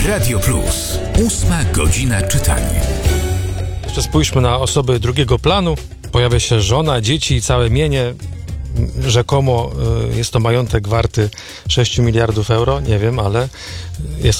Radio Plus. 8 godzina czytania. Jeszcze spójrzmy na osoby drugiego planu. Pojawia się żona, dzieci i całe mienie. Rzekomo jest to majątek warty 6 miliardów euro. Nie wiem, ale jest